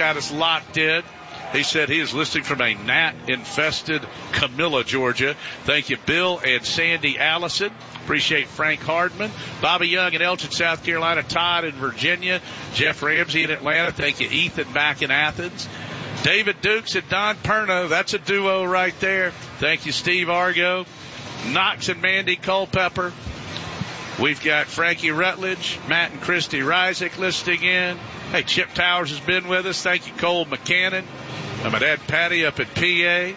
got us locked in. He said he is listening from a gnat-infested Camilla, Georgia. Thank you, Bill and Sandy Allison. Appreciate Frank Hardman. Bobby Young in Elgin, South Carolina. Todd in Virginia. Jeff Ramsey in Atlanta. Thank you, Ethan, back in Athens. David Dukes and Don Perno. That's a duo right there. Thank you, Steve Argo. Knox and Mandy Culpepper. We've got Frankie Rutledge, Matt and Christy Reisig listening in. Hey, Chip Towers has been with us. Thank you, Cole McCannon. My dad, Patty, up at PA.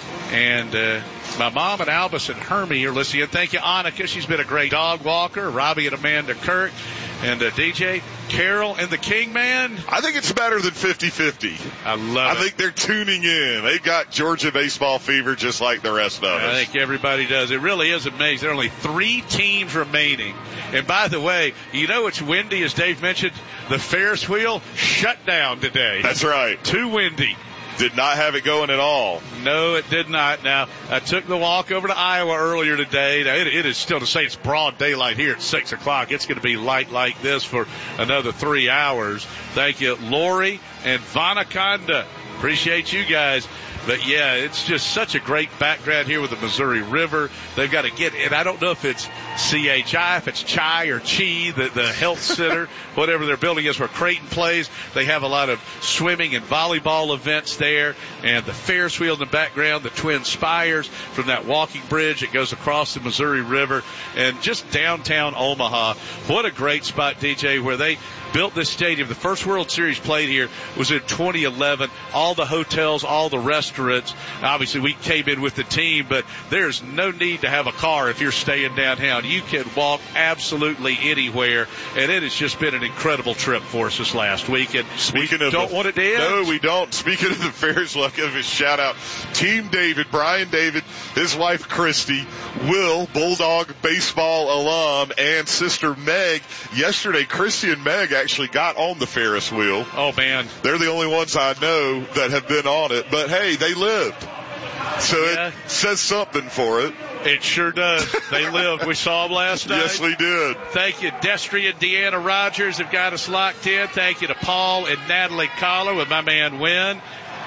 And my mom and Albus and Hermie are listening in. Thank you, Annika. She's been a great dog walker. Robbie and Amanda Kirk. And DJ, Carol and the King Man. I think it's better than 50-50. I love it. I think they're tuning in. They've got Georgia baseball fever just like the rest of us. I think everybody does. It really is amazing. There are only 3 teams remaining. And by the way, you know it's windy, as Dave mentioned. The Ferris wheel shut down today. That's right. Too windy. Did not have it going at all. No, it did not. Now, I took the walk over to Iowa earlier today. Now, it is still to say it's broad daylight here at 6 o'clock. It's going to be light like this for another 3 hours. Thank you, Lori and Vanaconda. Appreciate you guys. But, yeah, it's just such a great background here with the Missouri River. They've got to get, and I don't know if it's CHI, if it's Chi or Chi, the health center, whatever their building is where Creighton plays. They have a lot of swimming and volleyball events there, and the Ferris wheel in the background, the Twin Spires from that walking bridge that goes across the Missouri River, and just downtown Omaha. What a great spot, DJ, where they built this stadium. The first World Series played here was in 2011. All the hotels, all the restaurants. Obviously, we came in with the team, but there's no need to have a car if you're staying downtown. You can walk absolutely anywhere, and it has just been an incredible trip for us this last week. And Speaking we of don't want it to end. No, we don't. Speaking of the Ferris, I'll give a shout out. Team David, Brian David, his wife Christy, Will, Bulldog baseball alum, and sister Meg. Yesterday, Christy and Meg actually got on the Ferris wheel. Oh, man. They're the only ones I know that have been on it. But, hey, they lived. So yeah. It says something for it. It sure does. They lived. We saw them last night. Yes, we did. Thank you, Destry and Deanna Rogers have got us locked in. Thank you to Paul and Natalie Collar with my man Wynn.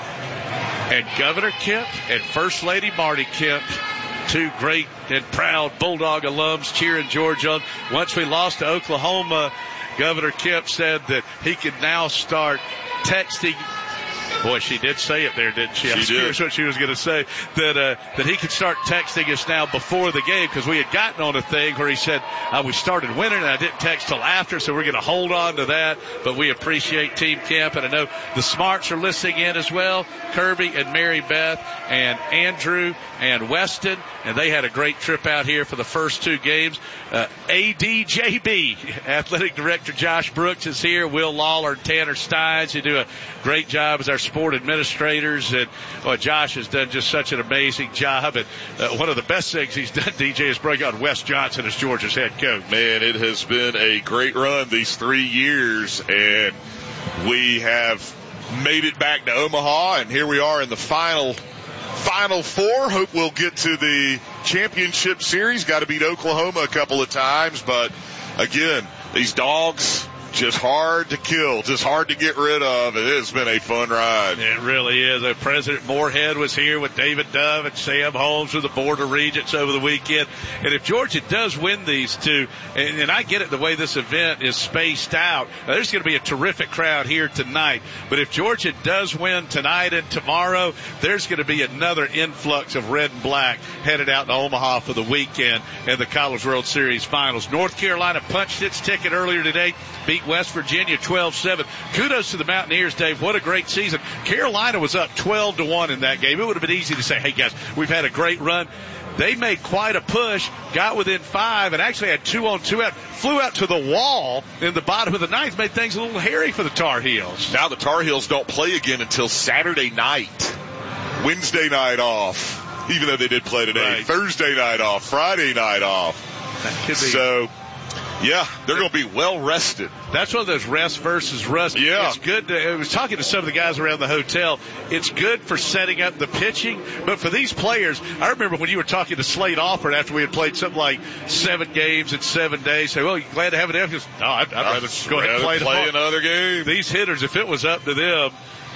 And Governor Kemp and First Lady Marty Kemp. 2 great and proud Bulldog alums cheering George on. Once we lost to Oklahoma, Governor Kemp said that he could now start texting. Boy, she did say it there, didn't she? I was curious what she was going to say. That he could start texting us now before the game, because we had gotten on a thing where he said we started winning and I didn't text till after, so we're going to hold on to that. But we appreciate Team Kemp, and I know the Smarts are listening in as well. Kirby and Mary Beth and Andrew and Weston, and they had a great trip out here for the first 2 games. ADJB, Athletic Director Josh Brooks is here. Will Lawler and Tanner Steins, who do a great job as our sport administrators. And Josh has done just such an amazing job. And one of the best things he's done, DJ, is bring on Wes Johnson as Georgia's head coach. Man, it has been a great run these 3 years, and we have made it back to Omaha, and here we are in the Final 4. Hope we'll get to the championship series. Got to beat Oklahoma a couple of times, but again, these dogs, just hard to kill, just hard to get rid of. It has been a fun ride. It really is. President Moorhead was here with David Dove and Sam Holmes from the Board of Regents over the weekend. And if Georgia does win these 2, and I get it the way this event is spaced out, there's going to be a terrific crowd here tonight. But if Georgia does win tonight and tomorrow, there's going to be another influx of red and black headed out to Omaha for the weekend in the College World Series Finals. North Carolina punched its ticket earlier today, beat West Virginia 12-7. Kudos to the Mountaineers, Dave. What a great season. Carolina was up 12-1 in that game. It would have been easy to say, hey, guys, we've had a great run. They made quite a push, got within 5, and actually had 2-on-2 out, flew out to the wall in the bottom of the 9th, made things a little hairy for the Tar Heels. Now the Tar Heels don't play again until Saturday night. Wednesday night off, even though they did play today. Right. Thursday night off, Friday night off. That could be. So, yeah, they're going to be well rested. That's one of those rest versus rust. Yeah. It's good I was talking to some of the guys around the hotel. It's good for setting up the pitching, but for these players, I remember when you were talking to Slade Alford after we had played something like 7 games in 7 days. Say, well, you glad to have it? No, I'd rather go ahead and play another game. These hitters, if it was up to them,